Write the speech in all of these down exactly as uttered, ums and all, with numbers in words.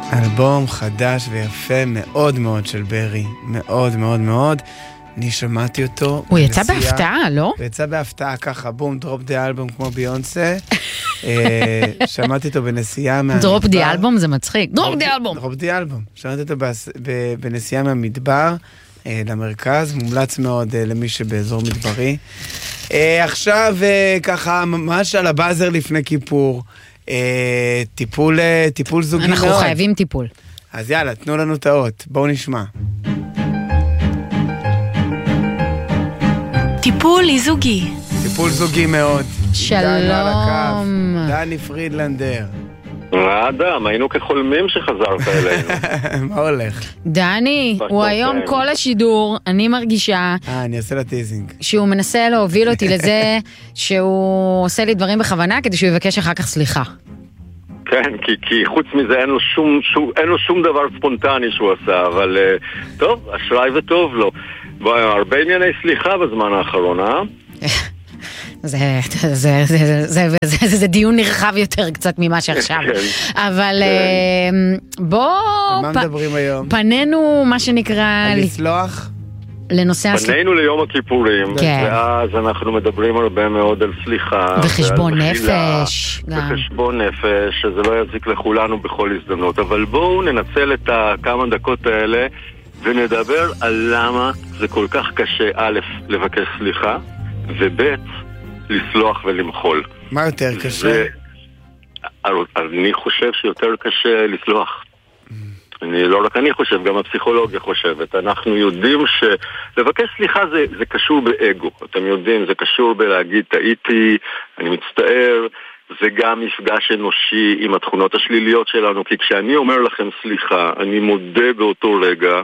אלבום חדש ויפה מאוד מאוד של ברי, מאוד מאוד מאוד. אני שמעתי אותו. הוא יצא בהפתעה, לא? הוא יצא בהפתעה ככה, בום, דרופ די אלבום כמו ביונסה. שמעתי אותו בנסיעה מהמדבר. דרופ די אלבום זה מצחיק. דרופ די אלבום. דרופ די אלבום. שמעתי אותו בנסיעה מהמדבר למרכז, מומלץ מאוד למי שבאזור מדברי. עכשיו ככה, ממש על הבאזר לפני כיפור. טיפול, טיפול זוגי מאוד. אנחנו חייבים טיפול. אז יאללה, תנו לנו את האות. בואו נשמע. טיפול זוגי. טיפול זוגי מאוד. שלום. דני פרידלנדר. אדם, היינו כחולמים שחזרת אלינו. מה הולך? דני, הוא היום כל השידור, אני מרגישה... אה, אני עושה לה טיזינג. שהוא מנסה להוביל אותי לזה שהוא עושה לי דברים בכוונה כדי שהוא יבקש אחר כך סליחה. כן, כי, כי חוץ מזה אין לו שום, שום, אין לו שום דבר ספונטני שהוא עשה, אבל טוב, אשראי וטוב לו. בוא, הרבה ענייני סליחה בזמן האחרון, אה? זה, זה, זה, זה, זה, זה, זה דיון נרחב יותר קצת ממה שעכשיו. אבל בוא... מה מדברים היום? פנינו, מה שנקרא... לסלוח? לנושא הסליחה. פנינו ליום הכיפורים, ואז אנחנו מדברים הרבה מאוד על סליחה. וחשבון נפש. וחשבון נפש, שזה לא יזיק לכולנו בכל הזדמנות. אבל בואו ננצל את הכמה דקות האלה, ונדבר על למה זה כל כך קשה, א', לבקש סליחה, וב', לסלוח ולמחול. מה יותר קשה? אני חושב שיותר קשה לסלוח. אני, לא רק אני חושב, גם הפסיכולוגיה חושבת. אנחנו יודעים שלבקש סליחה זה, זה קשור באגו. אתם יודעים, זה קשור בלהגיד טעיתי, אני מצטער, זה גם מפגש אנושי עם התכונות השליליות שלנו, כי כשאני אומר לכם סליחה, אני מודה באותו רגע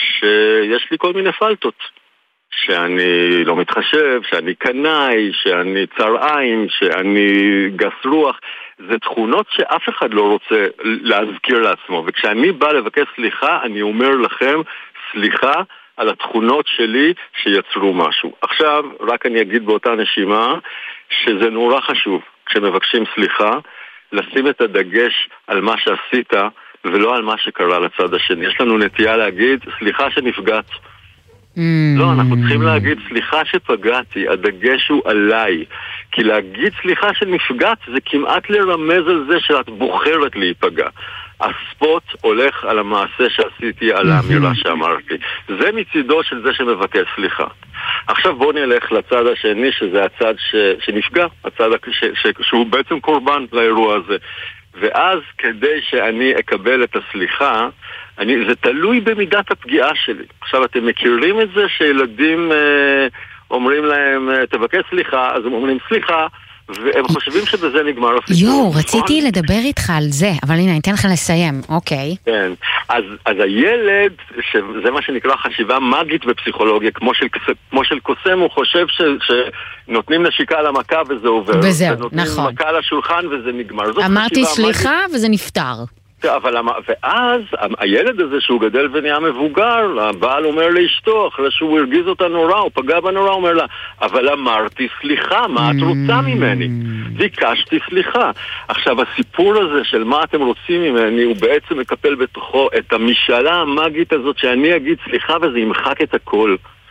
שיש לי כל מיני פלטות. שאני לא מתחשב, שאני קנאי, שאני צרעיים, שאני גס רוח. זה תכונות שאף אחד לא רוצה להזכיר לעצמו. וכשאני בא לבקש סליחה, אני אומר לכם סליחה על התכונות שלי שיצרו משהו. עכשיו, רק אני אגיד באותה נשימה שזה נורא חשוב, כשמבקשים סליחה, לשים את הדגש על מה שעשית ולא על מה שקרה לצד השני. יש לנו נטייה להגיד סליחה שנפגעת. לא, אנחנו צריכים להגיד סליחה שפגעתי, הדגש הוא עליי. כי להגיד סליחה שנפגעת זה כמעט לרמז על זה שאת בוחרת להיפגע. הספוט הולך על המעשה שעשיתי, על האמירה שאמרתי. זה מצידו של זה שמבקש סליחה. עכשיו בואו נלך לצד השני, שזה הצד ש... שנפגע, הצד ש... ש... שהוא בעצם קורבן לאירוע הזה. ואז כדי שאני אקבל את הסליחה, אני, זה תלוי במידת הפגיעה שלי. עכשיו, אתם מכירים את זה שילדים אה, אומרים להם, תבקש סליחה, אז הם אומרים סליחה, והם חושבים שבזה נגמר הסיפור. יו, רציתי לדבר איתך על זה, אבל הנה, אני אתן לך לסיים, אוקיי. כן, אז, אז הילד, שזה מה שנקרא חשיבה מגית בפסיכולוגיה, כמו של, כמו של קוסם, הוא חושב ש, שנותנים נשיקה למכה וזה עובר. וזהו, נכון. ונותנים מכה לשולחן וזה נגמר. אמרתי סליחה מגית. וזה נפטר. אבל, ואז הילד הזה שהוא גדל ונהיה מבוגר, הבעל אומר לאשתו, אחרי שהוא הרגיז אותה נורא, הוא פגע בה נורא, הוא אומר לה, אבל אמרתי סליחה, מה את רוצה ממני? ביקשתי סליחה. עכשיו הסיפור הזה של מה אתם רוצים ממני, הוא בעצם מקפל בתוכו את המשאלה המאגית הזאת שאני אגיד סליחה וזה ימחק את הכל.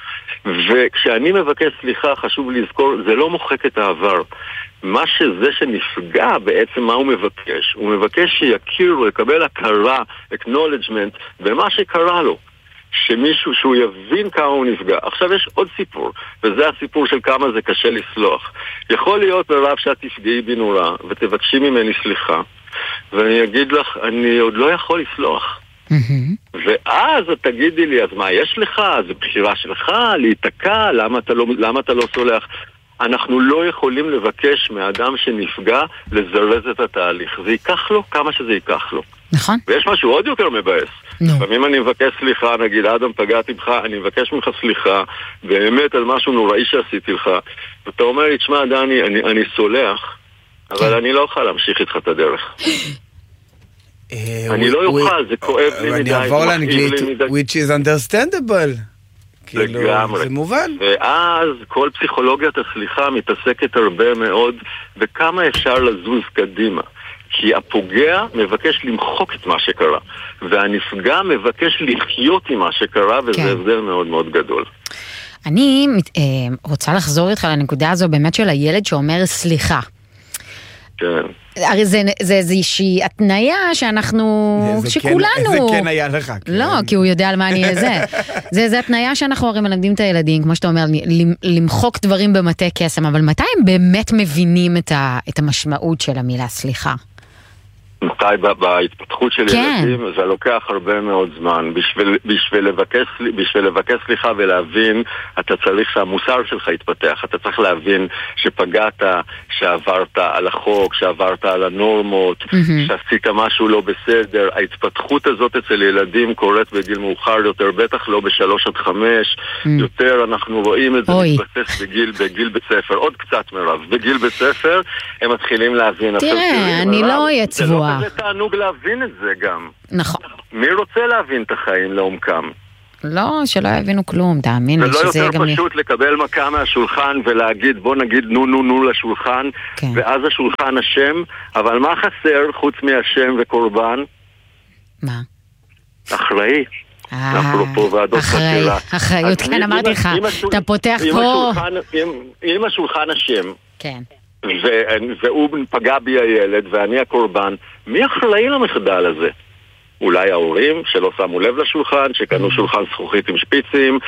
וכשאני מבקש סליחה, חשוב לזכור, זה לא מוחק את העבר. מה שזה שנפגע בעצם מה הוא מבקש, הוא מבקש שיכירו, לקבל הכרה, acknowledgement במה שקרה לו, שמישהו שהוא יבין כמה הוא נפגע. עכשיו יש עוד סיפור, וזה הסיפור של כמה זה קשה לסלוח. יכול להיות ברב שאת תפגעי בי נורא ותבקשי ממני סליחה, ואני אגיד לך, אני עוד לא יכול לסלוח. Mm-hmm. ואז את תגידי לי, אז מה יש לך? זה בחירה שלך להיתקע, למה אתה לא, למה אתה לא סולח? אנחנו לא יכולים לבקש מאדם שנפגע לזרז את התהליך. זה ייקח לו כמה שזה ייקח לו. נכון. ויש משהו עוד יותר מבאס. לפעמים אני מבקש סליחה, נגיד, אדם פגעתי בך, אני מבקש ממך סליחה, באמת על משהו נוראי שעשיתי לך. ואתה אומר לי, תשמע דני, אני, אני סולח, אבל אני לא אוכל להמשיך איתך את הדרך. אני לא יוכל, זה כואב לי מדי. אני אעבור לאנגלית, which is understandable. לגמרי. זה מובן. ואז כל פסיכולוגיית הסליחה מתעסקת הרבה מאוד בכמה אפשר לזוז קדימה. כי הפוגע מבקש למחוק את מה שקרה, והנפגע מבקש לחיות עם מה שקרה, וזה כן. הבדל מאוד מאוד גדול. אני אה, רוצה לחזור איתך לנקודה הזו באמת של הילד שאומר סליחה. כן. הרי זה, זה איזושהי התניה שאנחנו, זה שכולנו... כן, זה כן היה לך. כן. לא, כי הוא יודע על מה אני זה. זה, זה התניה שאנחנו הרי מלמדים את הילדים, כמו שאתה אומר, למחוק דברים במטה קסם, אבל מתי הם באמת מבינים את, ה, את המשמעות של המילה סליחה? מתי בהתפתחות של כן. ילדים זה לוקח הרבה מאוד זמן. בשביל, בשביל, לבקש, בשביל לבקש סליחה ולהבין, אתה צריך שהמוסר שלך יתפתח. אתה צריך להבין שפגעת, שעברת על החוק, שעברת על הנורמות, mm-hmm. שעשית משהו לא בסדר. ההתפתחות הזאת אצל ילדים קורית בגיל מאוחר יותר, בטח לא בשלוש עד חמש. Mm-hmm. יותר אנחנו רואים את זה מתבסס בגיל, בגיל בית ספר. עוד קצת מרב. בגיל בית ספר הם מתחילים להבין. תראה, אני מרב. לא אהיה צבועה. זה תענוג להבין את זה גם. נכון. מי רוצה להבין את החיים לעומקם? לא, שלא יבינו כלום, תאמין לי שזה גם... זה לא יותר פשוט לקבל מכה מהשולחן ולהגיד, בוא נגיד נו נו נו לשולחן, כן. ואז השולחן השם, אבל מה חסר חוץ מהשם וקורבן? מה? אחראי. אפרופו ועדות חקירה. אחריות, כן, אמרתי לך, אתה פותח פה... אם השולחן השם... כן. והוא פגע בי הילד ואני הקורבן, מי אחראי למחדל הזה? אולי ההורים שלא שמו לב לשולחן, שקנו שולחן זכוכית עם שפיצים,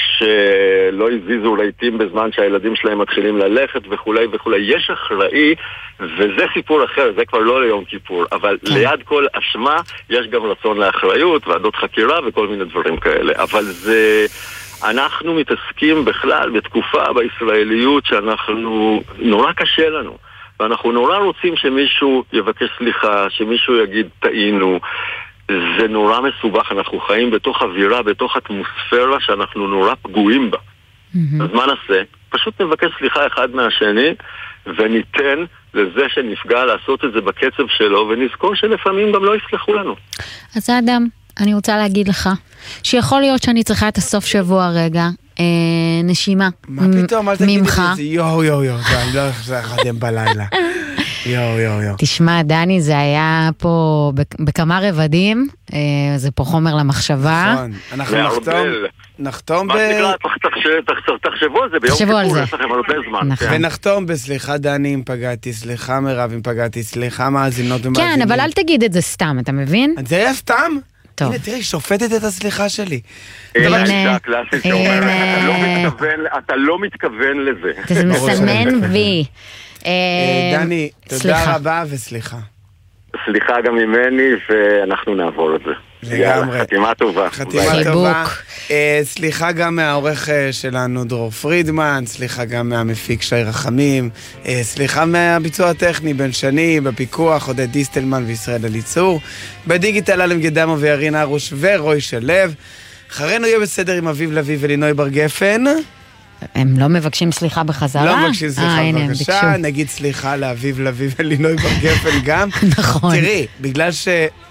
שלא הזיזו רהיטים בזמן שהילדים שלהם מתחילים ללכת וכולי וכולי. יש אחראי, וזה סיפור אחר, זה כבר לא ליום כיפור, אבל ליד כל אשמה יש גם רצון לאחריות, ועדות חקירה וכל מיני דברים כאלה. אבל זה... אנחנו מתעסקים בכלל בתקופה בישראליות שאנחנו, נורא קשה לנו, ואנחנו נורא רוצים שמישהו יבקש סליחה, שמישהו יגיד טעינו. זה נורא מסובך, אנחנו חיים בתוך אווירה, בתוך אטמוספירה שאנחנו נורא פגועים בה. Mm-hmm. אז מה נעשה? פשוט נבקש סליחה אחד מהשני, וניתן לזה שנפגע לעשות את זה בקצב שלו, ונזכור שלפעמים גם לא יסלחו לנו. אז האדם, אני רוצה להגיד לך, שיכול להיות שאני צריכה את הסוף שבוע רגע, אה, נשימה מה פתאום, אל תגידי את זה, יו יו יו, אני לא חושב לחדם בלילה. יו יו יו. תשמע, דני, זה היה פה בכמה רבדים, אה, זה פה חומר למחשבה. נכון, אנחנו נחתום, נחתום ב... מה תקרא, תחשבו על זה ביום כיפור, יש לכם הרבה זמן. ונחתום בסליחה דני אם פגעתי, סליחה מירב אם פגעתי, סליחה מאזינות ומאזינים. כן, אבל אל תגיד את זה סתם, אתה מבין? זה היה סתם? טוב. הנה, תראי, שופטת את הסליחה שלי. הנה, זה הקלאסית שאומרת, אתה לא מתכוון לזה. זה מסמן וי. דני, תודה רבה וסליחה. סליחה גם ממני, ואנחנו נעבור את זה. לגמרי. חתימה טובה. חתימה טובה. סליחה גם מהעורך שלנו דרור פרידמן, סליחה גם מהמפיק שי רחמים, סליחה מהביצוע הטכני בן שני, בפיקוח עודד דיסטלמן וישראל אליצור, בדיגיטל אלם גדמו וירין ארוש ורוי שלו. אחרינו יהיה בסדר עם אביב לוי ולינוי בר גפן. הם לא מבקשים סליחה בחזרה? לא מבקשים סליחה, בבקשה. נגיד סליחה לאביב לוי ולינוי בר גפן גם. נכון. תראי, בגלל ש...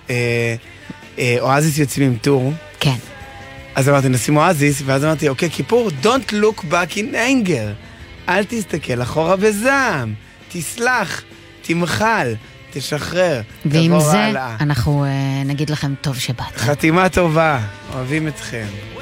אואזיס יוצאים עם טור. כן. אז אמרתי, נשים אואזיס, ואז אמרתי, אוקיי, כיפור, don't look back in anger. אל תסתכל אחורה בזעם. תסלח, תמחל, תשחרר. ועם זה, אנחנו נגיד לכם טוב שבאת. חתימה טובה, אוהבים אתכם.